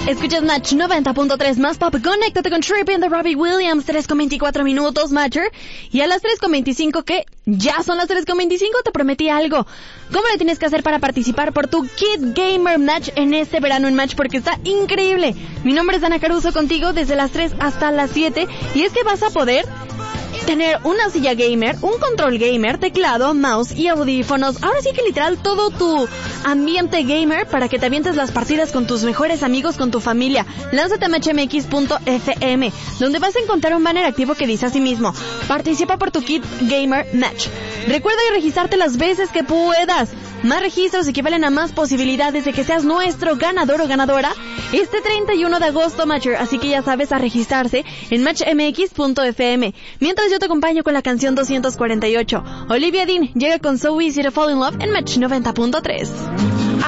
Escuchas Match 90.3 más pop. Conéctate con Trippin' de Robbie Williams. 3:24 minutos, Matcher. Y a las 3:25, que ya son las 3:25, te prometí algo. ¿Cómo le tienes que hacer para participar por tu Kid Gamer Match en este verano en Match? Porque está increíble. Mi nombre es Ana Caruso, contigo desde las 3 hasta las 7. Y es que vas a poder tener una silla gamer, un control gamer, teclado, mouse y audífonos. Ahora sí que literal todo tu ambiente gamer para que te avientes las partidas con tus mejores amigos, con tu familia. Lánzate a matchmx.fm, donde vas a encontrar un banner activo que dice así mismo: participa por tu Kid Gamer Match. Recuerda registrarte las veces que puedas. Más registros equivalen a más posibilidades de que seas nuestro ganador o ganadora este 31 de agosto, Matcher. Así que ya sabes, a registrarse en matchmx.fm. Mientras yo te acompaño con la canción 248. Olivia Dean llega con So Easy to Fall in Love en Match 90.3.